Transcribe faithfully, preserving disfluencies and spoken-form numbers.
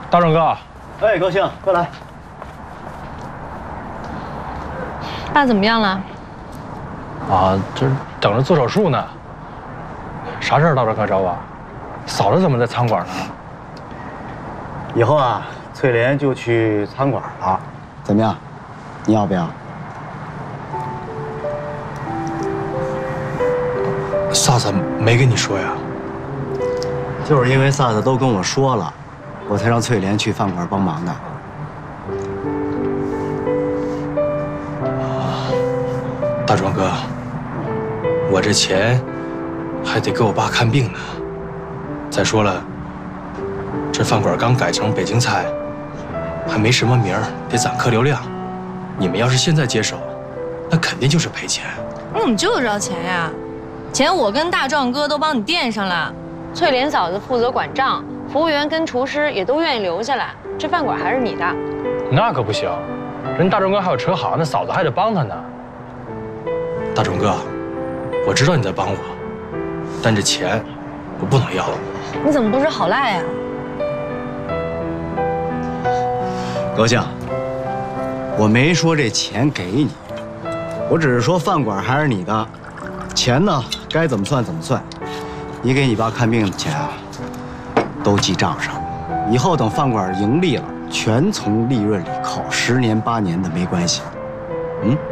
大壮哥， 哎，高兴，快来。 爸怎么样了？ 啊，这等着做手术呢。啥事儿？大壮哥找我？嫂子怎么在餐馆呢？ 以后啊，翠莲就去餐馆了，怎么样？你要不要？ 萨萨没跟你说呀？ 就是因为萨萨都跟我说了，我才让翠莲去饭馆帮忙的。 大壮哥，我这钱还得给我爸看病呢。再说了，这饭馆刚改成北京菜，还没什么名儿，得攒客流量。你们要是现在接手，那肯定就是赔钱。 你怎么就知道钱呀？钱我跟大壮哥都帮你垫上了。翠莲嫂子负责管账，服务员跟厨师也都愿意留下来，这饭馆还是你的。 那可不行，人大壮哥还有车行，那嫂子还得帮他呢。大壮哥，我知道你在帮我，但这钱我不能要。 你怎么不知好赖呀？ 高兴，我没说这钱给你，我只是说饭馆还是你的，钱呢该怎么算怎么算。你给你爸看病的钱啊，都记账上，以后等饭馆盈利了，全从利润里扣，十年八年的没关系。嗯。